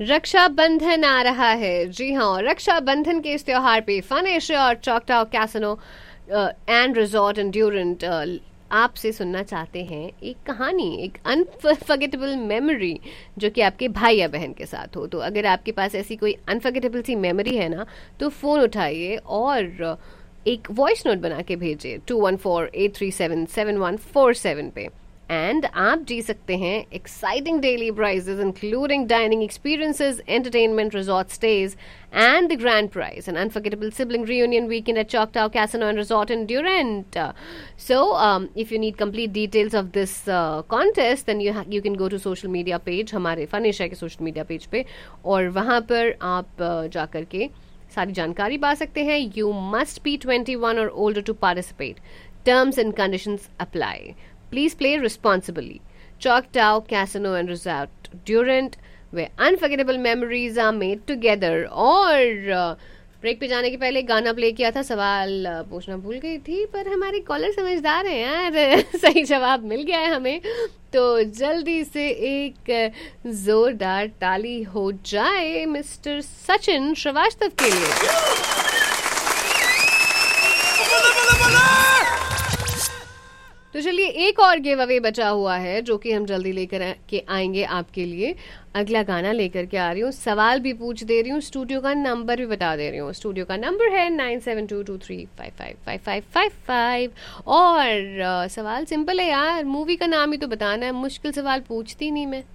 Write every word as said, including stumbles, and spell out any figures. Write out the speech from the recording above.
रक्षाबंधन आ रहा है। जी हाँ, रक्षाबंधन के इस त्योहार पे फन एशिया और चॉकटाऊ कैसिनो एंड रिजॉर्ट एंड्योरेंट आपसे सुनना चाहते हैं एक कहानी, एक अनफर्गेटेबल मेमोरी जो कि आपके भाई या बहन के साथ हो। तो अगर आपके पास ऐसी कोई अनफर्गेटेबल सी मेमोरी है ना, तो फ़ोन उठाइए और एक वॉइस नोट बना के भेजिए to one four eight three seven seven one four seven पे। एंड आप जी सकते हैं exciting daily prices including dining experiences, entertainment, resort stage and the grand prize, an unforgettable sibling reunion weekend at Choctaw Casino and Resort in Durant. Uh, so, um, if you need complete details of this uh, contest, then you ha- you can go to social media page, हमारे fun Asia के social media page पे, और वहाँ पर आप uh, जा कर के सारी जानकारी पा सकते हैं. You must be twenty-one or older to participate. Terms and conditions apply. Please play responsibly. Choctaw Casino and Resort Durant, where unforgettable memories are made together. और ब्रेक पे जाने के पहले गाना प्ले किया था, सवाल uh, पूछना भूल गई थी, पर हमारे कॉलर समझदार हैं यार. सही जवाब मिल गया है हमें, तो जल्दी से एक जोरदार ताली हो जाए मिस्टर सचिन श्रीवास्तव के लिए. तो चलिए, एक और गिव अवे बचा हुआ है जो कि हम जल्दी लेकर के आएंगे आपके लिए. अगला गाना लेकर के आ रही हूँ, सवाल भी पूछ दे रही हूँ, स्टूडियो का नंबर भी बता दे रही हूँ. स्टूडियो का नंबर है nine seven to to three five five five five five five. और uh, सवाल सिंपल है यार, मूवी का नाम ही तो बताना है, मुश्किल सवाल पूछती नहीं मैं.